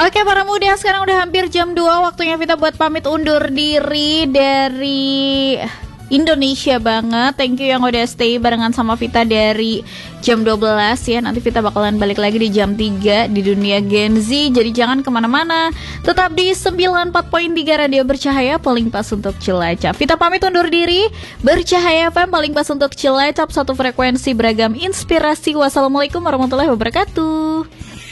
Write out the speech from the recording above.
Oke para muda, sekarang udah hampir jam 2. Waktunya Vita buat pamit undur diri dari Indonesia banget. Thank you yang udah stay barengan sama Vita dari jam 12 ya. Nanti Vita bakalan balik lagi di jam 3 di dunia Gen Z. Jadi jangan kemana-mana, tetap di 94.3 Radio Bercahaya, paling pas untuk Cilacap. Vita pamit undur diri. Bercahaya FM paling pas untuk Cilacap, satu frekuensi beragam inspirasi. Wassalamualaikum warahmatullahi wabarakatuh.